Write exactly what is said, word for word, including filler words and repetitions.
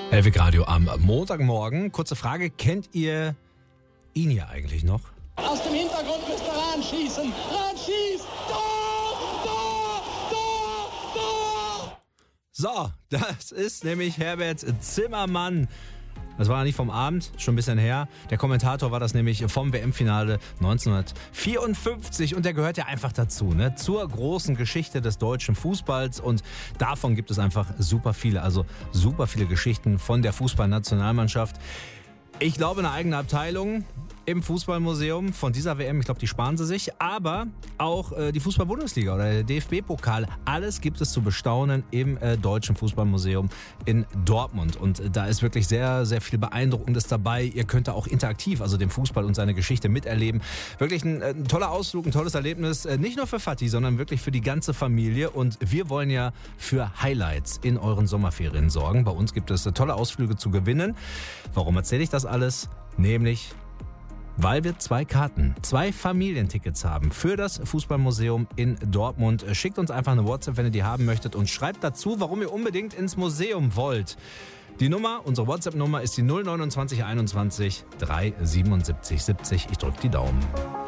Hellwig Radio am Montagmorgen. Kurze Frage, kennt ihr ihn ja eigentlich noch? Aus dem Hintergrund müsst ihr ran schießen. Ran schießt! Tor! Tor! Tor! Tor! So, das ist nämlich Herbert Zimmermann. Das war nicht vom Abend, schon ein bisschen her. Der Kommentator war das nämlich vom W M-Finale neunzehnhundertvierundfünfzig und der gehört ja einfach dazu, ne? Zur großen Geschichte des deutschen Fußballs und davon gibt es einfach super viele, also super viele Geschichten von der Fußballnationalmannschaft. Ich glaube, eine eigene Abteilung im Fußballmuseum von dieser W M, ich glaube, die sparen sie sich, aber auch äh, die Fußball-Bundesliga oder der D F B-Pokal, alles gibt es zu bestaunen im äh, Deutschen Fußballmuseum in Dortmund und äh, da ist wirklich sehr, sehr viel Beeindruckendes dabei. Ihr könnt da auch interaktiv, also den Fußball und seine Geschichte miterleben. Wirklich ein, ein toller Ausflug, ein tolles Erlebnis, äh, nicht nur für Fatih, sondern wirklich für die ganze Familie und wir wollen ja für Highlights in euren Sommerferien sorgen. Bei uns gibt es äh, tolle Ausflüge zu gewinnen. Warum erzähle ich das alles? Nämlich weil wir zwei Karten, zwei Familientickets haben für das Fußballmuseum in Dortmund. Schickt uns einfach eine WhatsApp, wenn ihr die haben möchtet und schreibt dazu, warum ihr unbedingt ins Museum wollt. Die Nummer, unsere WhatsApp-Nummer ist die null neunundzwanzig einundzwanzig drei siebenundsiebzig siebzig. Ich drücke die Daumen.